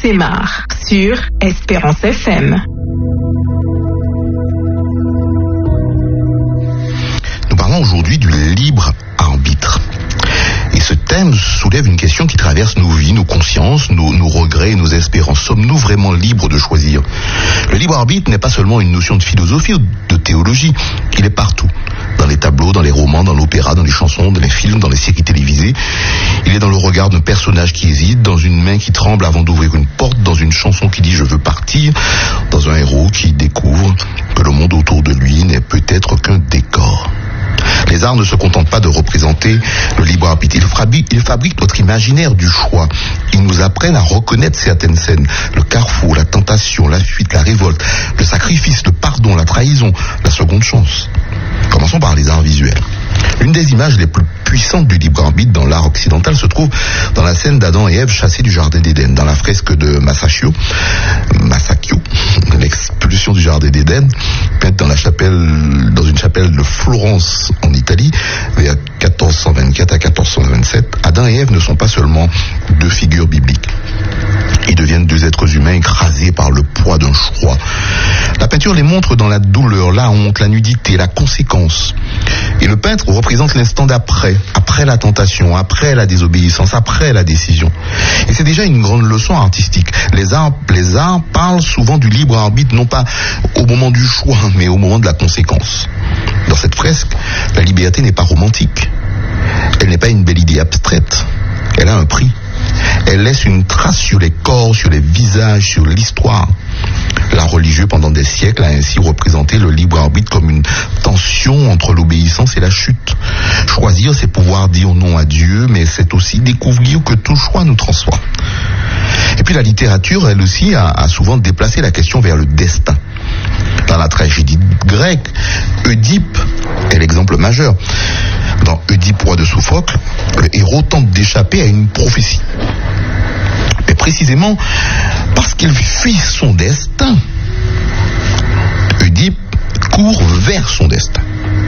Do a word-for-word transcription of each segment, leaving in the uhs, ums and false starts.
Semar sur Espérance F M. Nous parlons aujourd'hui du libre arbitre. Et ce thème soulève une question qui traverse nos vies, nos consciences, nos, nos regrets et nos espérances. Sommes-nous vraiment libres de choisir ? Le libre arbitre n'est pas seulement une notion de philosophie ou de théologie, il est partout. Dans les tableaux, dans les romans, dans l'opéra, dans les chansons, dans les films, dans les séries télévisées. Il est dans le regard d'un personnage qui hésite, dans une main qui tremble avant d'ouvrir une porte, dans une chanson qui dit « je veux partir », dans un héros qui découvre que le monde autour de lui n'est peut-être qu'un décor. Les arts ne se contentent pas de représenter le libre arbitre. Ils fabriquent, ils fabriquent notre imaginaire du choix. Ils nous apprennent à reconnaître certaines scènes. Le carrefour, la tentation, la fuite, la révolte, le sacrifice, le pardon, la trahison, la seconde chance. Commençons par les arts visuels. L'une des images les plus puissantes du libre arbitre dans l'art occidental se trouve dans la scène d'Adam et Ève chassés du jardin d'Éden. Dans la fresque de Masaccio, Masaccio, l'expulsion du jardin d'Éden, peinte dans la chapelle, dans une chapelle de Florence en Italie, vers quatorze cent vingt-quatre à quatorze cent vingt-sept, Adam et Ève ne sont pas seulement deux figures bibliques. Ils deviennent deux êtres humains écrasés par le poids d'un choix. La peinture les montre dans la douleur, la honte, la nudité, la conséquence. Et le peintre représente l'instant d'après, après la tentation, après la désobéissance, après la décision. Et c'est déjà une grande leçon artistique. Les arts, les arts parlent souvent du libre arbitre, non pas au moment du choix, mais au moment de la conséquence. Dans cette fresque, la liberté n'est pas romantique. Elle n'est pas une belle idée abstraite. Elle a un prix. Elle laisse une trace sur les corps, sur les visages, sur l'histoire. L'art religieux pendant des siècles a ainsi représenté le libre arbitre comme une tension entre l'obéissance et la chute. Choisir, c'est pouvoir dire non à Dieu, mais c'est aussi découvrir que tout choix nous transforme. Et puis la littérature, elle aussi, a, a souvent déplacé la question vers le destin. Dans la tragédie grecque, Oedipe est l'exemple majeur. Dans Oedipe, roi de Sophocle, le héros tente d'échapper à une prophétie. Mais précisément parce qu'il fuit son destin, Oedipe court vers son destin.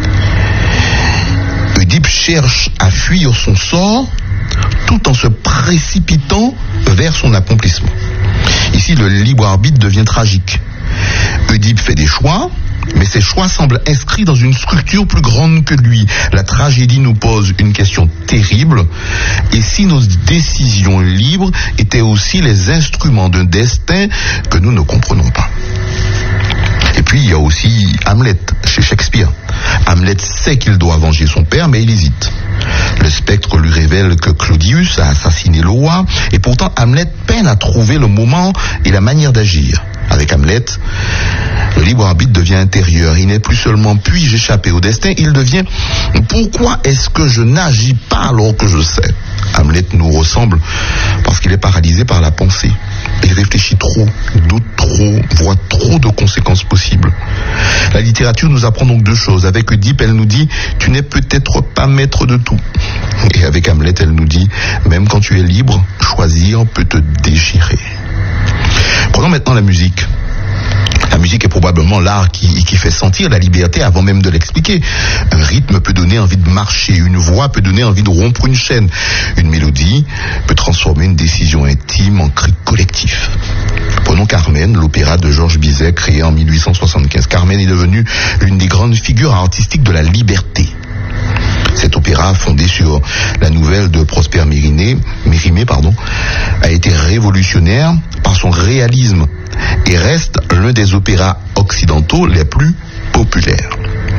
Oedipe cherche à fuir son sort tout en se précipitant vers son accomplissement. Ici, le libre arbitre devient tragique. Oedipe fait des choix, mais ces choix semblent inscrits dans une structure plus grande que lui. La tragédie nous pose une question terrible. Et si nos décisions libres étaient aussi les instruments d'un destin que nous ne comprenons pas? Et puis il y a aussi Hamlet chez Shakespeare. Hamlet sait qu'il doit venger son père, mais il hésite. Le spectre lui révèle que Claudius a assassiné le roi, et pourtant Hamlet peine à trouver le moment et la manière d'agir. Avec Hamlet, le libre arbitre devient intérieur. Il n'est plus seulement puis-je échapper au destin, il devient pourquoi est-ce que je n'agis pas alors que je sais? Hamlet nous ressemble parce qu'il est paralysé par la pensée. Il réfléchit trop, doute trop, voit trop de conséquences possibles. La littérature nous apprend donc deux choses. Avec Oedipe, elle nous dit « tu n'es peut-être pas maître de tout ». Et avec Hamlet, elle nous dit « même quand tu es libre, choisir peut te déchirer ». Prenons maintenant la musique. La musique est probablement l'art qui, qui fait sentir la liberté avant même de l'expliquer. Un rythme peut donner envie de marcher, une voix peut donner envie de rompre une chaîne, une mélodie peut transformer une décision intime en cri collectif. Prenons Carmen, l'opéra de Georges Bizet créé en mille huit cent soixante-quinze. Carmen est devenue l'une des grandes figures artistiques de la liberté. Cet opéra, fondé sur la nouvelle de Prosper Mérimée, Mérimée, pardon, a été révolutionnaire par son réalisme et reste l'un des opéras occidentaux les plus populaires.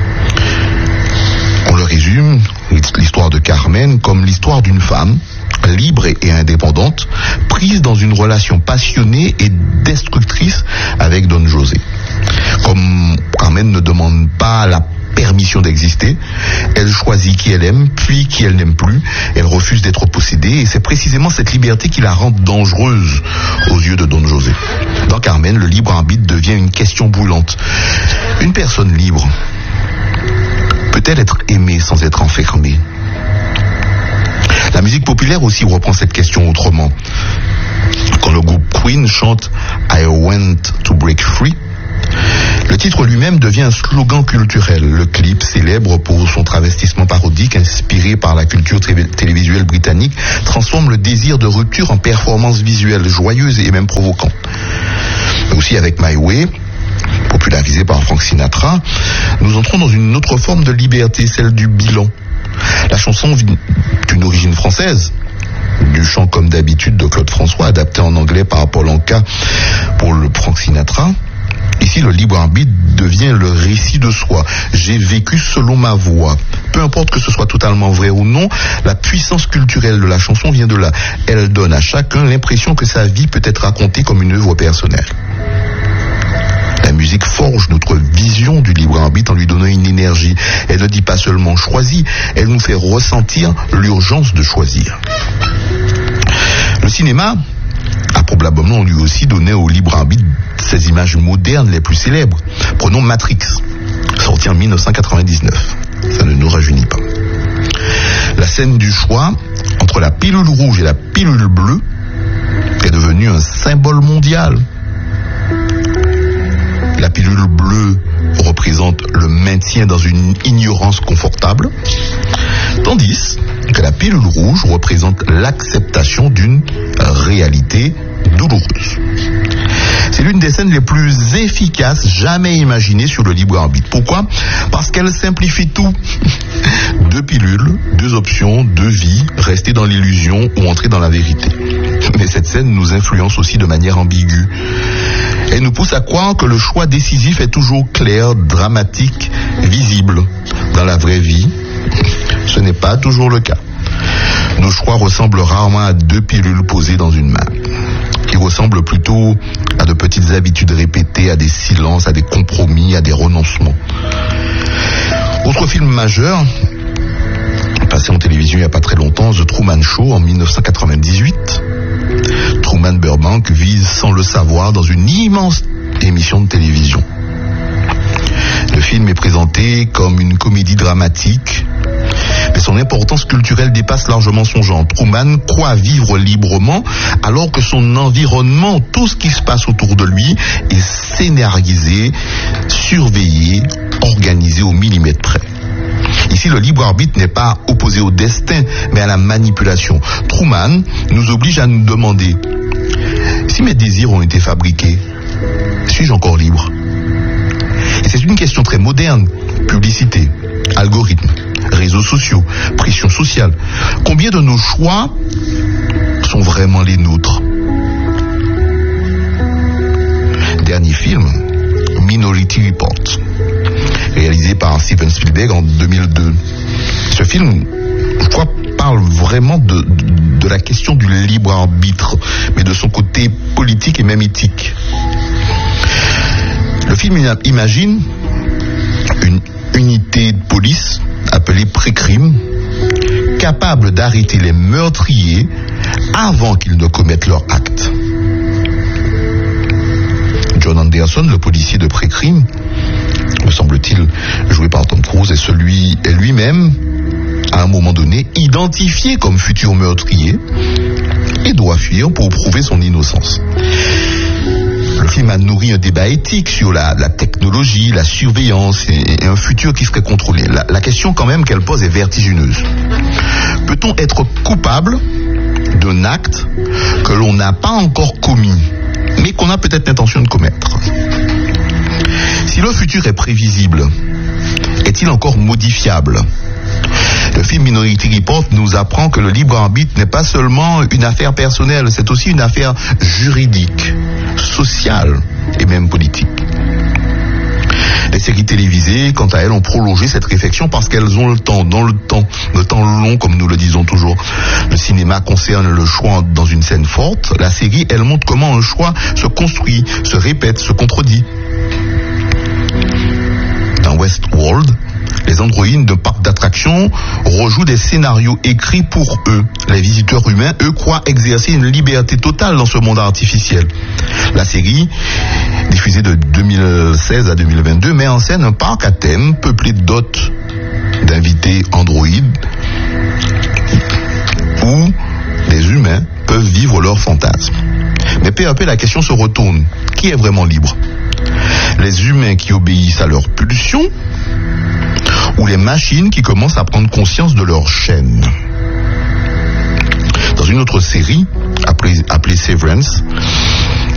On le résume, l'histoire de Carmen, comme l'histoire d'une femme libre et indépendante, prise dans une relation passionnée et destructrice avec Don José. Comme Carmen ne demande pas la permission d'exister, elle choisit qui elle aime, puis qui elle n'aime plus, elle refuse d'être possédée, et c'est précisément cette liberté qui la rend dangereuse aux yeux de Don José. Dans Carmen, le libre arbitre devient une question brûlante. Une personne libre peut-elle être aimée sans être enfermée? La musique populaire aussi reprend cette question autrement. Quand le groupe Queen chante I Want to Break Free, Le titre lui-même devient un slogan culturel. Le clip, célèbre pour son travestissement parodique inspiré par la culture télévisuelle britannique, transforme le désir de rupture en performance visuelle joyeuse et même provocante. Mais aussi avec My Way, popularisé par Frank Sinatra, nous entrons dans une autre forme de liberté, celle du bilan. La chanson d'une origine française, du chant comme d'habitude de Claude François, adapté en anglais par Paul Anka pour le Frank Sinatra. Ici, le libre arbitre devient le récit de soi. J'ai vécu selon ma voix. Peu importe que ce soit totalement vrai ou non, la puissance culturelle de la chanson vient de là. Elle donne à chacun l'impression que sa vie peut être racontée comme une œuvre personnelle. La musique forge notre vision du libre arbitre en lui donnant une énergie. Elle ne dit pas seulement choisis, elle nous fait ressentir l'urgence de choisir. Le cinéma a probablement lui aussi donné au libre arbitre ses images modernes les plus célèbres. Prenons Matrix, sorti en dix-neuf cent quatre-vingt-dix-neuf. Ça ne nous rajeunit pas. La scène du choix entre la pilule rouge et la pilule bleue est devenue un symbole mondial. La pilule bleue représente le maintien dans une ignorance confortable, tandis que la pilule rouge représente l'acceptation d'une réalité douloureuse. C'est l'une des scènes les plus efficaces jamais imaginées sur le libre arbitre. Pourquoi ? Parce qu'elle simplifie tout. Deux pilules, deux options, deux vies, rester dans l'illusion ou entrer dans la vérité. Mais cette scène nous influence aussi de manière ambiguë. Elle nous pousse à croire que le choix décisif est toujours clair, dramatique, visible. Dans la vraie vie, ce n'est pas toujours le cas. Nos choix ressemblent rarement à deux pilules posées dans une main. Ils ressemblent plutôt à de petites habitudes répétées, à des silences, à des compromis, à des renoncements. Autre film majeur, passé en télévision il n'y a pas très longtemps, The Truman Show en dix-neuf cent quatre-vingt-dix-huit. Truman Burbank vise sans le savoir dans une immense émission de télévision. Le film est présenté comme une comédie dramatique, mais son importance culturelle dépasse largement son genre. Truman croit vivre librement alors que son environnement, tout ce qui se passe autour de lui, est scénarisé, surveillé, organisé au millimètre près. Ici, le libre arbitre n'est pas opposé au destin, mais à la manipulation. Truman nous oblige à nous demander, si mes désirs ont été fabriqués, suis-je encore libre ? Et c'est une question très moderne. Publicité, algorithmes, réseaux sociaux, pression sociale. Combien de nos choix sont vraiment les nôtres ? Dernier film, Minority Report, réalisé par Steven Spielberg en deux mille deux. Ce film, je crois, parle vraiment de, de, de la question du libre arbitre, mais de son côté politique et même éthique. Le film imagine une unité de police appelée pré-crime, capable d'arrêter les meurtriers avant qu'ils ne commettent leur acte. John Anderson, le policier de pré-crime, me semble-t-il, joué par Tom Cruise, est celui est lui-même, à un moment donné, identifié comme futur meurtrier et doit fuir pour prouver son innocence. Le film a nourri un débat éthique sur la, la technologie, la surveillance et, et un futur qui serait contrôlé. La, la question quand même qu'elle pose est vertigineuse. Peut-on être coupable d'un acte que l'on n'a pas encore commis, mais qu'on a peut-être l'intention de commettre ? Si le futur est prévisible, est-il encore modifiable ? Le film Minority Report nous apprend que le libre arbitre n'est pas seulement une affaire personnelle, c'est aussi une affaire juridique, sociale et même politique. Les séries télévisées, quant à elles, ont prolongé cette réflexion parce qu'elles ont le temps, dans le temps, le temps long, comme nous le disons toujours. Le cinéma concerne le choix dans une scène forte. La série, elle montre comment un choix se construit, se répète, se contredit. Dans Westworld, les androïdes de parcs d'attractions rejouent des scénarios écrits pour eux. Les visiteurs humains, eux, croient exercer une liberté totale dans ce monde artificiel. La série, diffusée de deux mille seize à deux mille vingt-deux, met en scène un parc à thème peuplé d'hôtes, d'invités androïdes, où les humains peuvent vivre leurs fantasmes. Mais peu à peu, la question se retourne. Qui est vraiment libre ? Les humains qui obéissent à leurs pulsions ou les machines qui commencent à prendre conscience de leur chaîne. Dans une autre série, appelée, appelée Severance,